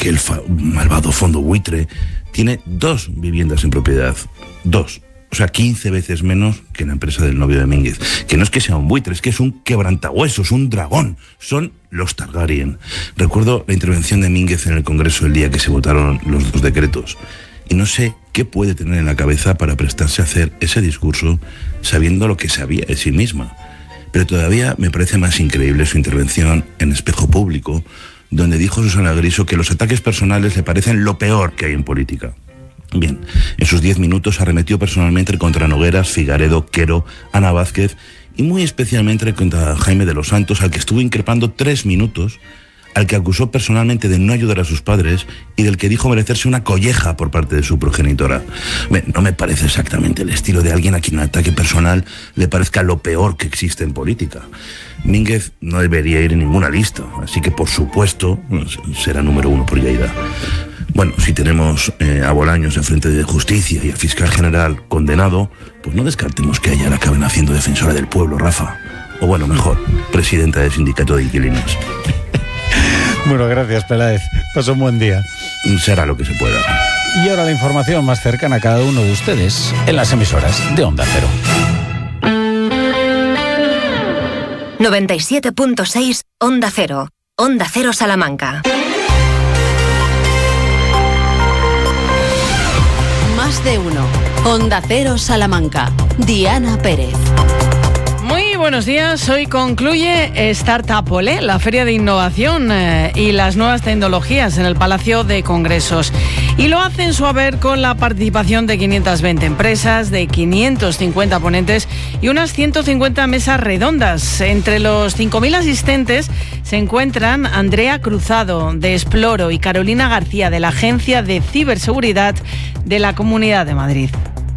que el malvado fondo buitre tiene 2 viviendas en propiedad. 2. O sea, 15 veces menos que la empresa del novio de Mínguez. Que no es que sea un buitre, es que es un quebrantahuesos, un dragón. Son los Targaryen. Recuerdo la intervención de Mínguez en el Congreso el día que se votaron los 2 decretos. Y no sé qué puede tener en la cabeza para prestarse a hacer ese discurso sabiendo lo que sabía de sí misma. Pero todavía me parece más increíble su intervención en Espejo Público, donde dijo Susana Griso que los ataques personales le parecen lo peor que hay en política. Bien, en sus 10 minutos arremetió personalmente contra Nogueras, Figaredo, Quero, Ana Vázquez y muy especialmente contra Jaime de los Santos, al que estuvo increpando 3 minutos, al que acusó personalmente de no ayudar a sus padres y del que dijo merecerse una colleja por parte de su progenitora. No me parece exactamente el estilo de alguien a quien el ataque personal le parezca lo peor que existe en política. Mínguez no debería ir en ninguna lista, así que por supuesto será número 1 por Lleida. Bueno, si tenemos a Bolaños en frente de Justicia y al fiscal general condenado, pues no descartemos que ella la acaben haciendo defensora del pueblo, Rafa. O bueno, mejor, presidenta del sindicato de inquilinos. Bueno, gracias, Peláez. Pasa un buen día. Será lo que se pueda. Y ahora la información más cercana a cada uno de ustedes en las emisoras de Onda Cero. 97.6 Onda Cero. Onda Cero Salamanca. Más de uno. Onda Cero Salamanca. Diana Pérez. Muy buenos días. Hoy concluye Startupole, la feria de innovación y las nuevas tecnologías en el Palacio de Congresos. Y lo hacen su haber con la participación de 520 empresas, de 550 ponentes y unas 150 mesas redondas. Entre los 5.000 asistentes se encuentran Andrea Cruzado, de Exploro, y Carolina García, de la Agencia de Ciberseguridad de la Comunidad de Madrid.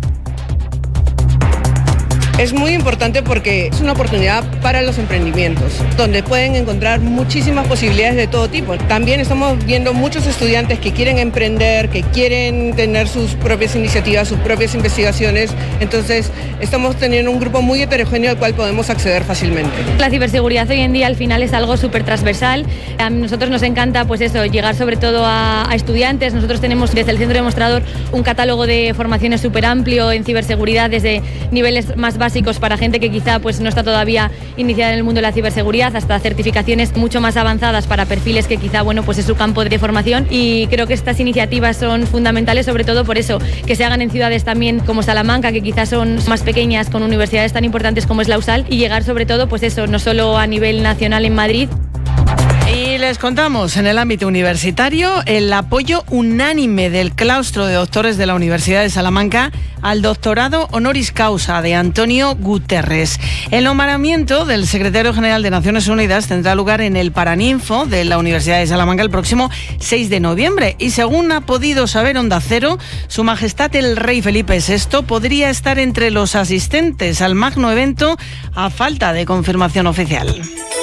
Es muy importante porque es una oportunidad para los emprendimientos, donde pueden encontrar muchísimas posibilidades de todo tipo. También estamos viendo muchos estudiantes que quieren emprender, que quieren tener sus propias iniciativas, sus propias investigaciones. Entonces, estamos teniendo un grupo muy heterogéneo al cual podemos acceder fácilmente. La ciberseguridad hoy en día al final es algo súper transversal. A nosotros nos encanta pues eso, llegar sobre todo a estudiantes. Nosotros tenemos desde el Centro Demostrador un catálogo de formaciones súper amplio en ciberseguridad, desde niveles más básicos para gente que quizá pues no está todavía iniciada en el mundo de la ciberseguridad, hasta certificaciones mucho más avanzadas para perfiles que quizá pues es su campo de formación. Y creo que estas iniciativas son fundamentales, sobre todo por eso, que se hagan en ciudades también como Salamanca, que quizás son más pequeñas, con universidades tan importantes como es la USAL, y llegar sobre todo pues eso, no solo a nivel nacional en Madrid. Y les contamos en el ámbito universitario el apoyo unánime del claustro de doctores de la Universidad de Salamanca al doctorado honoris causa de Antonio Guterres. El nombramiento del secretario general de Naciones Unidas tendrá lugar en el Paraninfo de la Universidad de Salamanca el próximo 6 de noviembre. Y según ha podido saber Onda Cero, Su Majestad el Rey Felipe VI podría estar entre los asistentes al magno evento a falta de confirmación oficial.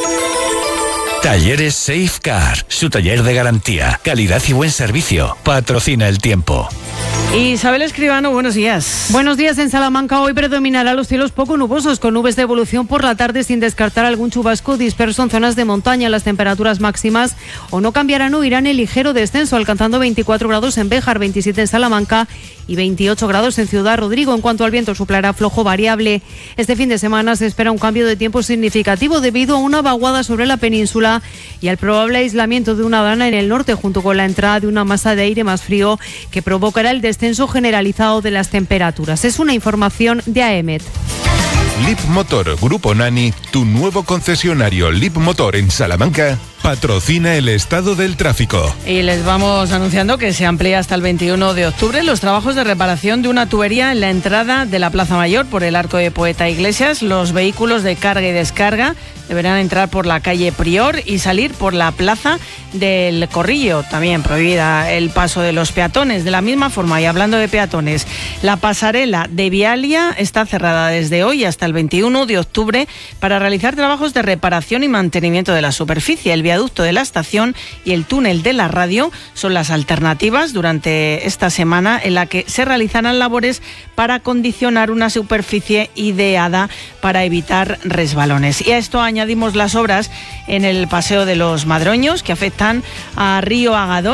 Talleres Safecar, su taller de garantía, calidad y buen servicio. Patrocina el tiempo. Isabel Escribano, buenos días. Buenos días. En Salamanca hoy predominará los cielos poco nubosos, con nubes de evolución por la tarde, sin descartar algún chubasco disperso en zonas de montaña. Las temperaturas máximas o no cambiarán o irán en ligero descenso, alcanzando 24 grados en Béjar, 27 en Salamanca y 28 grados en Ciudad Rodrigo. En cuanto al viento, soplará flojo variable. Este fin de semana se espera un cambio de tiempo significativo debido a una vaguada sobre la península y al probable aislamiento de una dana en el norte, junto con la entrada de una masa de aire más frío que provocará el descenso generalizado de las temperaturas. Es una información de AEMET. LIP Motor Grupo Nani, tu nuevo concesionario LIP Motor en Salamanca, patrocina el estado del tráfico. Y les vamos anunciando que se amplía hasta el 21 de octubre los trabajos de reparación de una tubería en la entrada de la Plaza Mayor por el Arco de Poeta Iglesias. Los vehículos de carga y descarga deberán entrar por la calle Prior y salir por la Plaza del Corrillo. También prohibida el paso de los peatones. De la misma forma, y hablando de peatones, la pasarela de Vialia está cerrada desde hoy hasta el 21 de octubre para realizar trabajos de reparación y mantenimiento de la superficie. El viaducto de la estación y el túnel de la radio son las alternativas durante esta semana, en la que se realizarán labores para acondicionar una superficie ideada para evitar resbalones. Y a esto añadimos las obras en el Paseo de los Madroños, que afectan a Río Agador